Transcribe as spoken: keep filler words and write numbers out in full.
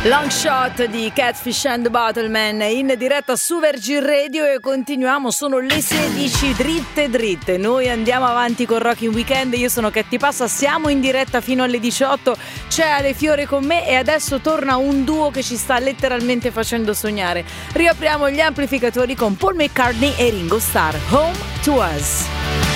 Long Shot di Catfish and the Bottlemen in diretta su Virgin Radio e continuiamo, sono le sedici dritte dritte, noi andiamo avanti con Rockin' Weekend. Io sono Katy Passa, siamo in diretta fino alle diciotto, c'è Ale Fiore con me e adesso torna un duo che ci sta letteralmente facendo sognare. Riapriamo gli amplificatori con Paul McCartney e Ringo Starr, Home to Us.